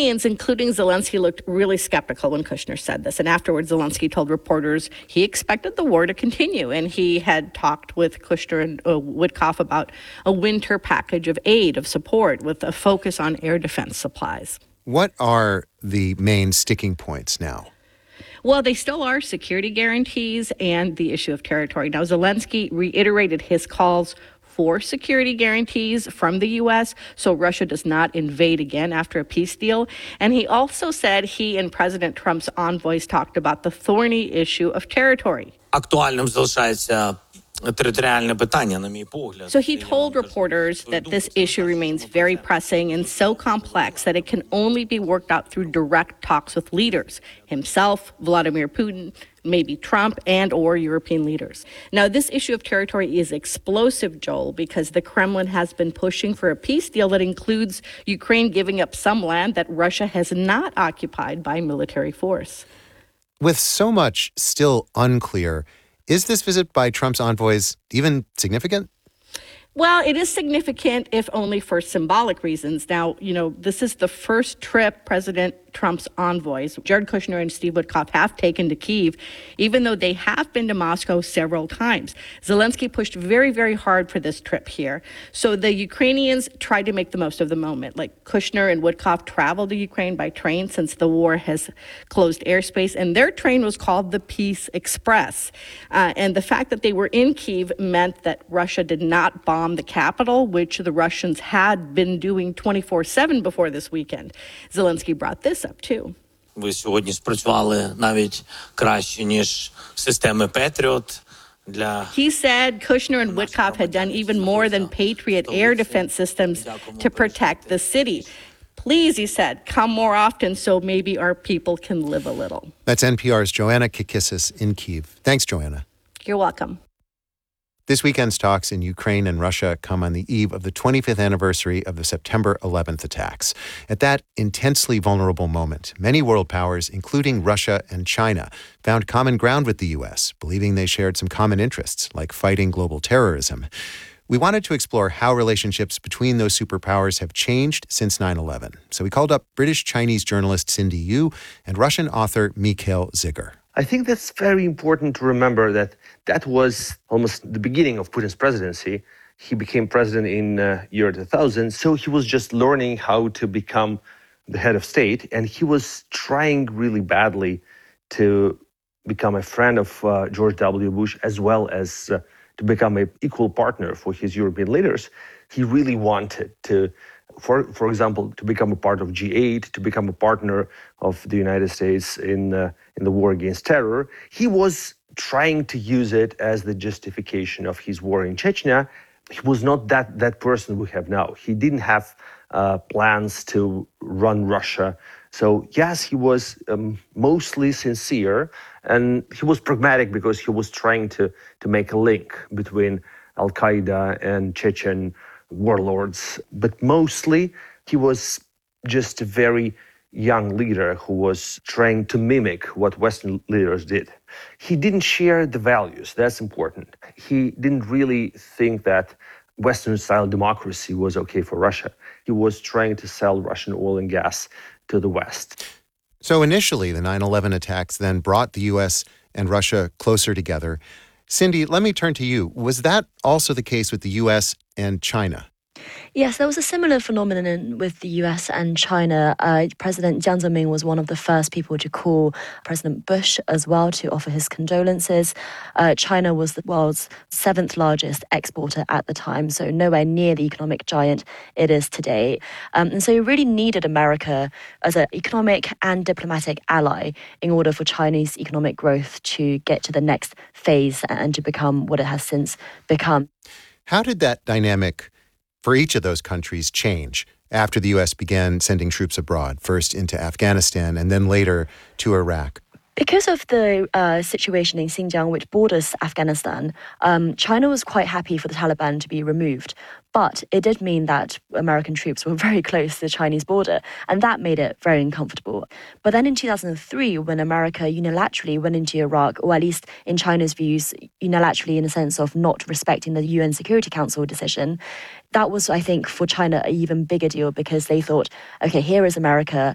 Ukrainians, including Zelensky, looked really skeptical when Kushner said this. And afterwards, Zelensky told reporters he expected the war to continue. And he had talked with Kushner and Witkoff about a winter package of aid, of support, with a focus on air defense supplies. What are the main sticking points now? Well, they still are security guarantees and the issue of territory. Now, Zelensky reiterated his calls for security guarantees from the U.S. so Russia does not invade again after a peace deal. And he also said he and President Trump's envoys talked about the thorny issue of territory. Актуальним залишається територіальне питання, на мій погляд. So he told reporters that this issue remains very pressing and so complex that it can only be worked out through direct talks with leaders, himself, Vladimir Putin, maybe Trump and or European leaders. Now, this issue of territory is explosive, Joel, because the Kremlin has been pushing for a peace deal that includes Ukraine giving up some land that Russia has not occupied by military force. With so much still unclear, is this visit by Trump's envoys even significant? Well, it is significant, if only for symbolic reasons. Now, this is the first trip President Trump's envoys, Jared Kushner and Steve Witkoff, have taken to Kyiv, even though they have been to Moscow several times. Zelensky pushed very, very hard for this trip here. So the Ukrainians tried to make the most of the moment. Like Kushner and Witkoff traveled to Ukraine by train since the war has closed airspace, and their train was called the Peace Express. And the fact that they were in Kyiv meant that Russia did not bomb the capital, which the Russians had been doing 24/7 before this weekend. Zelensky brought this up too. Ви сьогодні спрацювали навіть краще, ніж системи Patriot. He said Kushner and Witkoff had done even more than Patriot air defense systems to protect the city. Please, he said, come more often so maybe our people can live a little. That's NPR's Joanna Kikissis in Kyiv. Thanks, Joanna. You're welcome. This weekend's talks in Ukraine and Russia come on the eve of the 25th anniversary of the September 11th attacks. At that intensely vulnerable moment, many world powers, including Russia and China, found common ground with the U.S., believing they shared some common interests, like fighting global terrorism. We wanted to explore how relationships between those superpowers have changed since 9/11. So we called up British-Chinese journalist Cindy Yu and Russian author Mikhail Zygar. I think that's very important to remember that was almost the beginning of Putin's presidency. He became president in year 2000, so he was just learning how to become the head of state, and he was trying really badly to become a friend of George W. Bush, as well as to become an equal partner for his European leaders. He really wanted to, for example, to become a part of G8, to become a partner of the United States in the war against terror. He was trying to use it as the justification of his war in Chechnya. He was not that person we have now. He didn't have plans to run Russia. So yes, he was mostly sincere, and he was pragmatic because he was trying to make a link between Al-Qaeda and Chechen warlords. But mostly, he was just a very young leader who was trying to mimic what Western leaders did. He didn't share the values. That's important. He didn't really think that Western-style democracy was okay for Russia. He was trying to sell Russian oil and gas to the West. So initially, the 9/11 attacks then brought the U.S. and Russia closer together. Cindy, let me turn to you. Was that also the case with the U.S. and China? Yes, there was a similar phenomenon with the US and China. President Jiang Zemin was one of the first people to call President Bush as well to offer his condolences. China was the world's 7th largest exporter at the time, so nowhere near the economic giant it is today. And so it really needed America as an economic and diplomatic ally in order for Chinese economic growth to get to the next phase and to become what it has since become. How did that dynamic for each of those countries change after the U.S. began sending troops abroad, first into Afghanistan and then later to Iraq? Because of the situation in Xinjiang, which borders Afghanistan, China was quite happy for the Taliban to be removed. But it did mean that American troops were very close to the Chinese border, and that made it very uncomfortable. But then in 2003, when America unilaterally went into Iraq, or at least in China's views, unilaterally in a sense of not respecting the UN Security Council decision, that was, I think, for China, an even bigger deal because they thought, okay, here is America